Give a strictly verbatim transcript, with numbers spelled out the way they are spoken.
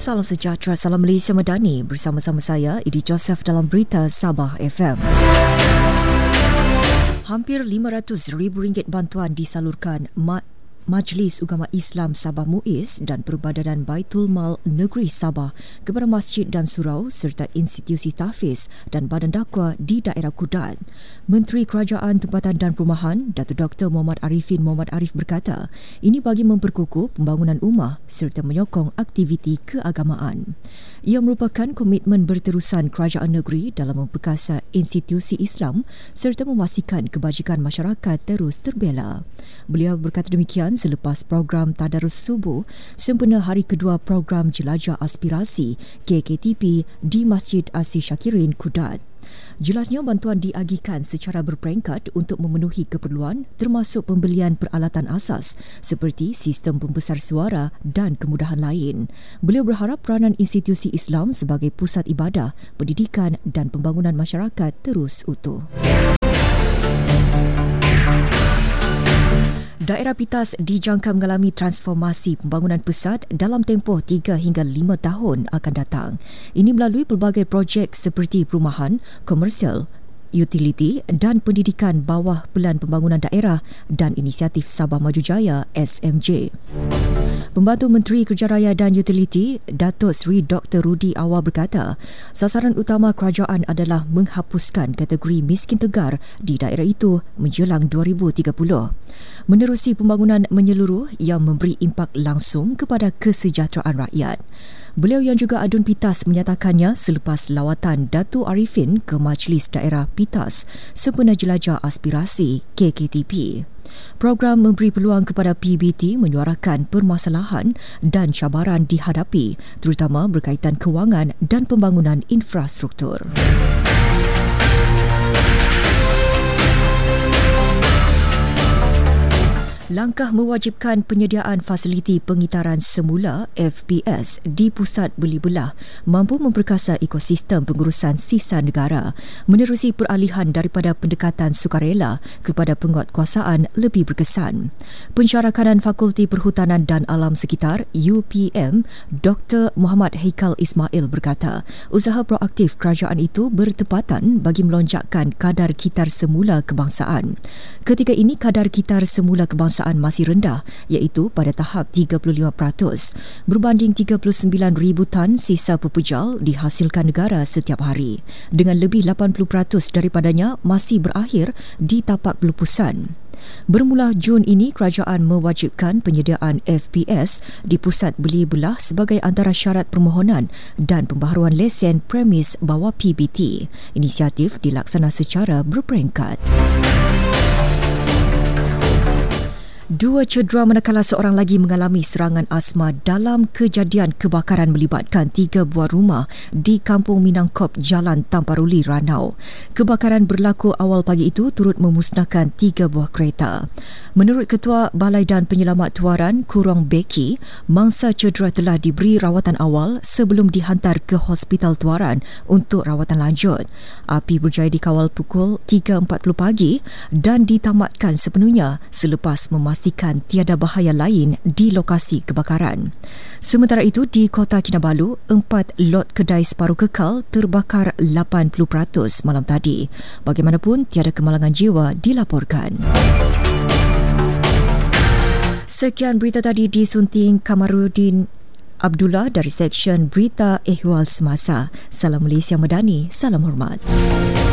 Salam sejahtera, salam Malaysia Madani. Bersama-sama saya, Idi Joseph dalam Berita Sabah F M. Hampir lima ratus ribu ringgit bantuan disalurkan Ma- Majlis Ugama Islam Sabah Muiz dan Perbadanan Baitul Mal Negeri Sabah kepada masjid dan surau serta institusi tahfiz dan badan dakwah di daerah Kudat. Menteri Kerajaan Tempatan dan Perumahan, Datuk Doktor Muhammad Arifin Muhammad Arif berkata, ini bagi memperkukuh pembangunan ummah serta menyokong aktiviti keagamaan. Ia merupakan komitmen berterusan kerajaan negeri dalam memperkasa institusi Islam serta memastikan kebajikan masyarakat terus terbela. Beliau berkata demikian selepas program Tadarus Subuh sempena hari kedua program Jelajah Aspirasi K K T P di Masjid Asy Syakirin Kudat. Jelasnya bantuan diagihkan secara berperingkat untuk memenuhi keperluan termasuk pembelian peralatan asas seperti sistem pembesar suara dan kemudahan lain. Beliau berharap peranan institusi Islam sebagai pusat ibadah, pendidikan dan pembangunan masyarakat terus utuh. Daerah Pitas dijangka mengalami transformasi pembangunan pesat dalam tempoh tiga hingga lima tahun akan datang. Ini melalui pelbagai projek seperti perumahan, komersial, utiliti dan pendidikan bawah Pelan Pembangunan Daerah dan Inisiatif Sabah Maju Jaya S M J. Pembantu Menteri Kerja Raya dan Utiliti, Datuk Seri Doktor Rudi Awar berkata, sasaran utama kerajaan adalah menghapuskan kategori miskin tegar di daerah itu menjelang dua ribu tiga puluh. Menerusi pembangunan menyeluruh yang memberi impak langsung kepada kesejahteraan rakyat. Beliau yang juga adun Pitas menyatakannya selepas lawatan Datuk Arifin ke Majlis Daerah Pitas sempena Jelajah Aspirasi K K T P. Program memberi peluang kepada P B T menyuarakan permasalahan dan cabaran dihadapi, terutama berkaitan kewangan dan pembangunan infrastruktur. Langkah mewajibkan penyediaan fasiliti pengitaran semula F P S di pusat beli belah mampu memperkasa ekosistem pengurusan sisa negara menerusi peralihan daripada pendekatan sukarela kepada penguatkuasaan lebih berkesan. Pensyarah kanan Fakulti Perhutanan dan Alam Sekitar U P M Doktor Muhammad Haikal Ismail berkata, usaha proaktif kerajaan itu bertepatan bagi melonjakkan kadar kitar semula kebangsaan. Ketika ini kadar kitar semula kebangsaan masih rendah iaitu pada tahap tiga puluh lima peratus berbanding tiga puluh sembilan ribu tan sisa pepejal dihasilkan negara setiap hari, dengan lebih lapan puluh peratus daripadanya masih berakhir di tapak pelupusan. Bermula Jun ini, kerajaan mewajibkan penyediaan F P S di pusat beli belah sebagai antara syarat permohonan dan pembaharuan lesen premis bawah P B T. Inisiatif dilaksana secara berperingkat. Dua cedera manakala seorang lagi mengalami serangan asma dalam kejadian kebakaran melibatkan tiga buah rumah di Kampung Minangkop, Jalan Tamparuli, Ranau. Kebakaran berlaku awal pagi itu turut memusnahkan tiga buah kereta. Menurut Ketua Balai Dan Penyelamat Tuaran, Kurong Beki, mangsa cedera telah diberi rawatan awal sebelum dihantar ke Hospital Tuaran untuk rawatan lanjut. Api berjaya dikawal pukul tiga empat puluh pagi dan ditamatkan sepenuhnya selepas memastikan pastikan tiada bahaya lain di lokasi kebakaran. Sementara itu, di Kota Kinabalu, empat lot kedai separuh kekal terbakar lapan puluh peratus malam tadi. Bagaimanapun, tiada kemalangan jiwa dilaporkan. Sekian berita tadi disunting Kamarudin Abdullah dari Seksyen Berita Ehwal Semasa. Salam Malaysia Madani, salam hormat.